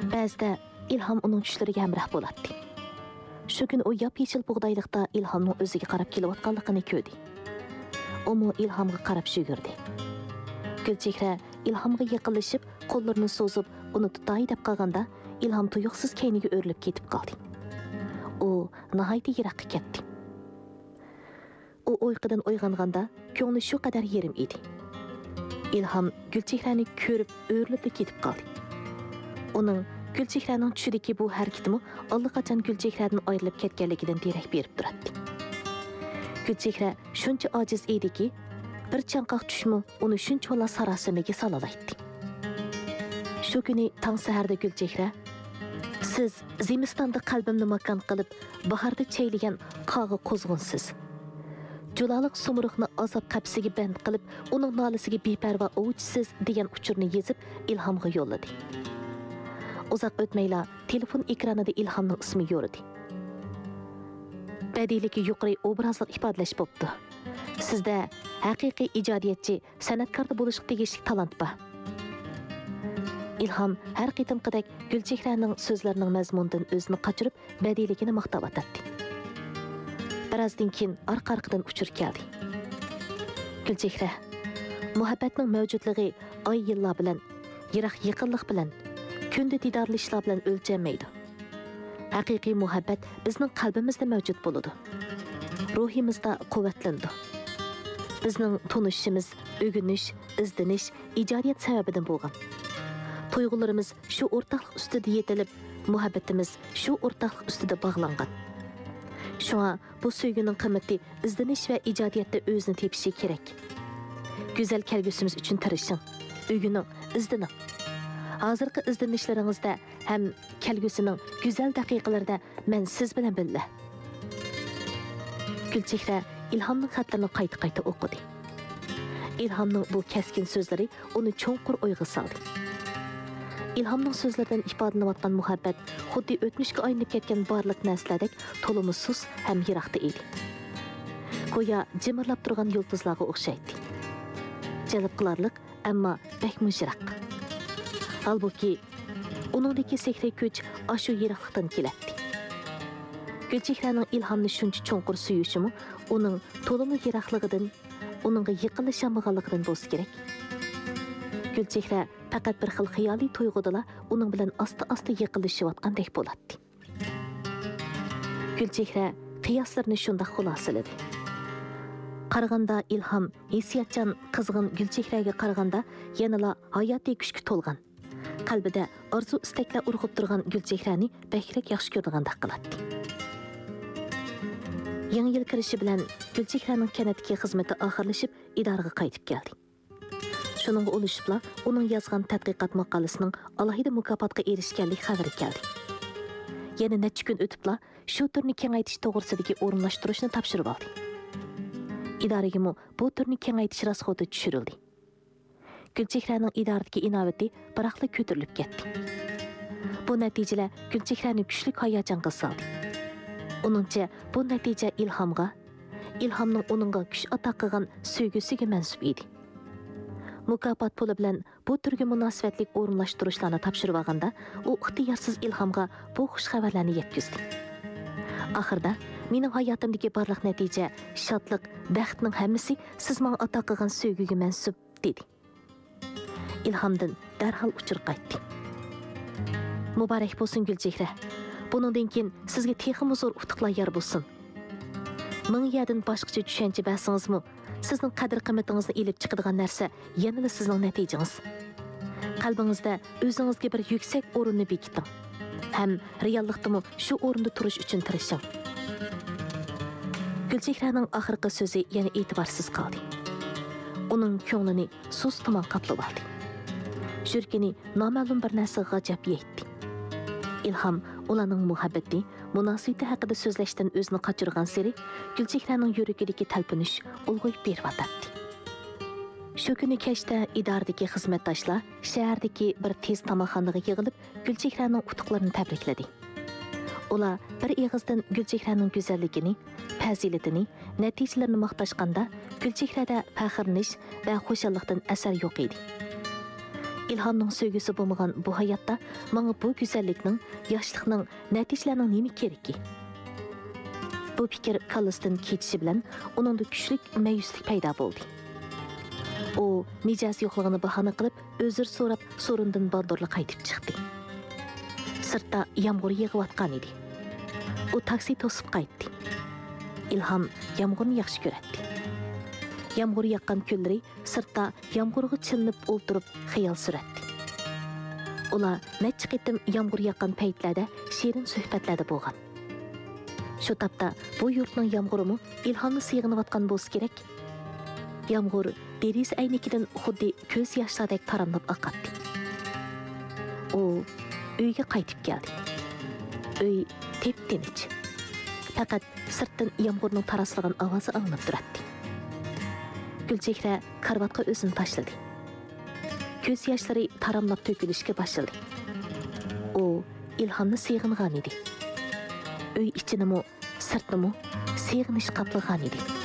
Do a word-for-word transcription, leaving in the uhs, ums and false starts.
Ba'zida ilhom uning tushlariga hamroh bo'ladi. Shu kun u yop-yechil bug'doyliqda ilhomning o'ziga qarab kelayotganligini ko'rdi. U mu ilhomga qarab yugurdi. Gulchehra ilhomga yaqinlashib, qo'llarini so'zib, uni tutay deb qolganda, ilhom tuyuqsiz keyniga o'rilib ketib qoldi. U nihoyatda yiroqqa ketdi. U uyqudan uyg'onganda, ko'ngli shu qadar yerim edi. Ilhom Gulchehrani ko'rib o'rilib ketib qoldi. Uning Gulchehraning tushidagi bu harakatimi allaqachon Gulchehradan ayrilib ketganligidan derak berib turadi. Gulchehra shuncha ojiz ediki, bir chanqoq tushmi uni shuncha sarosimaga solalaydi. Shu kuni tong saharda Gulchehra, siz zimistonda qalbimni makon qilib, bahorda chaylagan qog'i qo'zg'unsiz. Juloliq sumruqni azob qapsiga band qilib, uning nolasiga beparvo o'chsiz degan uchurni yezib ilhomga yo'lladi. Uzoq o'tmayla telefon ekranida ilhomning ismi yo'ridi. Badiyligi yuqori obrazli ifodalash bo'pti. Sizda haqiqiy ijodiyatchi, san'atkorda bo'lishga tegishli talant bor. Ilhom har qitimqidek Gulchehraning so'zlarining mazmunidan o'zini qochirib, badiyligini maqtab atadi. Birazdan keyin orqa-orqadan uchur keldi. Gulchehra, muhabbatning mavjudligi oy yillar bilan, yiroq yaqinlik bilan, kunda didorlashlar bilan o'lchanmaydi. Haqiqiy muhabbat bizning qalbimizda mavjud bo'ladi. Ruhimizda quvvatlanadi. Bizning tunishimiz, o'g'inish, izdinish, ijodiyat sababidan bo'lgan. Tuyg'ularimiz shu o'rtaqlik ustida yetilib, muhabbatimiz shu o'rtaqlik ustida bog'langan. Shunga bu sevgining qimmati izdinish va ijodiyatda o'zini tepishi kerak. Go'zal kelgusimiz uchun tirishing, o'gining, izdining. Hozirgi izdinishlaringizda ham kelgusining go'zal daqiqalarida men siz bilan birga. Gulchehra ilhomning xatlarini qayta-qayta o'qidi. Ilhomning bu keskin so'zlari uni cho'nqur o'yga soldi. Ilhomning so'zlaridan ifodalanayotgan muhabbat xuddi o'tmishga aylanib ketgan barliq narsalardek to'limi sus ham yiroqda edi. Go'yo jimirlab turgan yulduzlarga o'xshaydi. Jalb qilarlik, ammo bakmi yiroq. Halbuki uningdagi sehri kuch ashu yiroqlikdan keladi. Gulchehraning ilhomni shuncha cho'nqur suyishimi uning to'limi yiroqligidan, uningga yaqinlashamag'anligidan bo'lsa kerak. Gulchehra faqat bir xil xiyoliy tuyg'udala uning bilan asta-asta yaqinlashayotgandek bo'ladi. Gulchehra qiyoslarini shunda xulosaladi. Qaraganda ilhom hissiyatchan qizg'in Gulchehraga qaraganda yanada hayotiy kuchga to'lgan. Qalbida orzu istaklar urg'ib turgan Gulchehrani bakrak yaxshi ko'rgandek qiladi. Yangi yil kirishi bilan Gulchehraning kanatdagi xizmati oxirlashib, idoraga qaytib keldi. Shuningga olishibla uning yozgan tadqiqot maqolasining alohida mukofotga erishganlik xabari keldi. Yana necha kun o'tibla shu turni kengaytirish to'g'risidagi o'rinlashtirishni topshirib oldi. Idoraga bu turni kengaytirish rasxoti tushirildi. Gulchehraning idoradagi inovati biroqla ko'tarilib ketdi. Bu natijalar Gulchehrani kuchli hayajonga soldi. Uningcha bu natija ilhomga, ilhomning uningga kuch ato qilgan sevgisiga mansub edi. Mukofot puli bilan bu turga munosabatlik o'rinlashtirishlarni topshirib olganda, u ixtiyorsiz ilhomga bu xush xabarlarni yetkazdi. Oxirida mening hayotimdagi barliq natija, shodlik, baxtning hammasi siz menga ato qilgan sevgiga mansub dedi. Ilhomdan darhol uchir qaytdi. Muborak bo'lsin Gulchehra. Buningdan keyin sizga texmi zo'r utuqlar yor bo'lsin. Ming yerdan boshqacha tushuncha basingizmi? Sizning qadr qimmatingizni elib chiqadigan narsa yanada sizning natijangiz. Qalbingizda o'zingizga bir yuksak o'rinni bekiting. Ham reallikdami shu o'rinda turish uchun tirishing. Gulchehraning oxirgi so'zi yana e'tiborsiz qoldi. Uning ko'nglini sus tuman qaplab oldi. Yuragini noma'lum bir narsa g'ajab yetdi. Ilhom ularning muhabbati, munosabati haqida so'zlashdan o'zini qochirgan sari Gulchehraning yuragidagi talpinish ulg'ayib beryotdi. Shu kuni kechda idoradagi xizmatdoshlar shahardagi bir tez tomoxonaga yig'ilib Gulchehraning utuqlarini tabrikladi. Ular bir eg'izdan Gulchehraning go'zalligini, fazilatini, natijalarini maqtashganda Gulchehrada faxrlanish va xo'shallikdan asar yo'q edi. İlhamның сөйгісі болмаған bu hayatda маңа bu güzellikning, yoshlikning, natijalarning nima keragi? Bu fikir kallasdan ketishi bilan uningda kuchli mayuslik paydo bo'ldi. U mijoz yo'qligini bahona qilib, o'zir so'rab, so'rindan baldorla qaytib chiqdi. Sirtda yomg'ir yig'ayotgan edi. U taksi to'sib qaytdi. İlham yomg'irni yaxshi ko'radi. Yomg'ir yoqqan kunlari sirtda yomg'irga chilinib o'ltirib xayol suratdi. Ular necha qitim yomg'ir yoqqan paytlarda shirin suhbatlarda bo'lgan. Shu tapda bu yurtning yomg'irimi ilhomni sig'inayotgan bo'lsa kerak. Yomg'ir deriz aynikidan xuddi ko'z yoshlardek taramlab oqatdi. U uyga qaytib keldi. Uy tep-tinch. Faqat sirtdan yomg'irning taraslagan ovozi anglanib turadi. Gulchehra karvatga o'zini tashladi. Ko'z yoshlari taramlab to'kilishga boshladi. U ilhomni sig'ingan edi. Uy ichinimi, sirtnimi sig'inish qaplagan edi.